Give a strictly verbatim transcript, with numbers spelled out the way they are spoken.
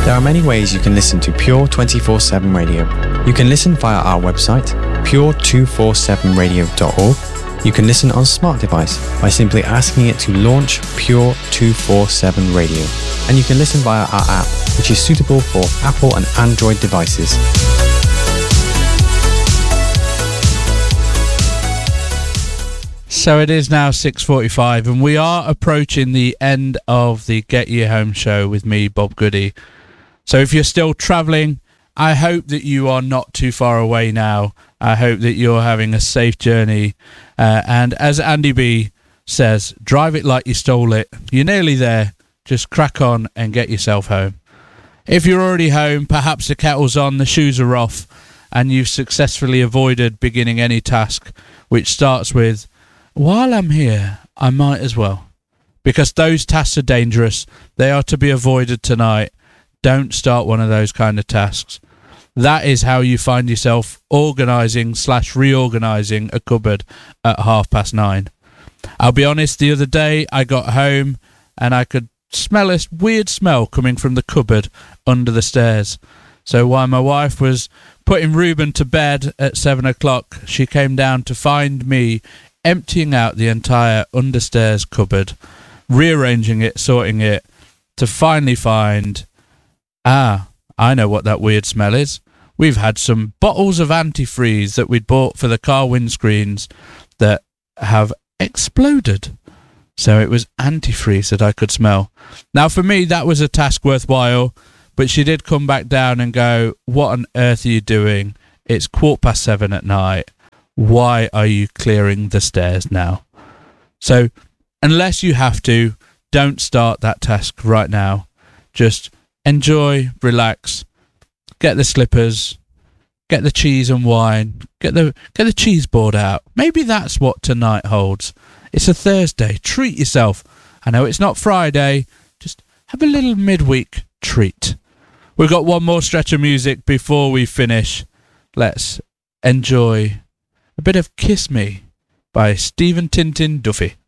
There are many ways you can listen to Pure twenty-four seven Radio. You can listen via our website, pure two forty-seven radio dot org. You can listen on a smart device by simply asking it to launch Pure two forty-seven Radio. And you can listen via our app, which is suitable for Apple and Android devices. So it is now six forty-five and we are approaching the end of the Get You Home show with me, Bob Goody. So if you're still travelling, I hope that you are not too far away now. I hope that you're having a safe journey. Uh, and as Andy B says, drive it like you stole it. You're nearly there. Just crack on and get yourself home. If you're already home, perhaps the kettle's on, the shoes are off, and you've successfully avoided beginning any task, which starts with, while I'm here, I might as well. Because those tasks are dangerous. They are to be avoided tonight. Don't start one of those kind of tasks. That is how you find yourself organising slash reorganising a cupboard at half past nine. I'll be honest, the other day I got home and I could smell a weird smell coming from the cupboard under the stairs. So while my wife was putting Reuben to bed at seven o'clock, she came down to find me emptying out the entire understairs cupboard, rearranging it, sorting it, to finally find... Ah, I know what that weird smell is. We've had some bottles of antifreeze that we'd bought for the car windscreens that have exploded. So it was antifreeze that I could smell. Now, for me, that was a task worthwhile, but she did come back down and go, what on earth are you doing? It's quarter past seven at night. Why are you clearing the stairs now? So, unless you have to, don't start that task right now. Just enjoy, relax, get the slippers, get the cheese and wine, get the get the cheese board out. Maybe that's what tonight holds. It's a Thursday. Treat yourself. I know it's not Friday. Just have a little midweek treat. We've got one more stretch of music before we finish. Let's enjoy a bit of Kiss Me by Stephen Tintin Duffy.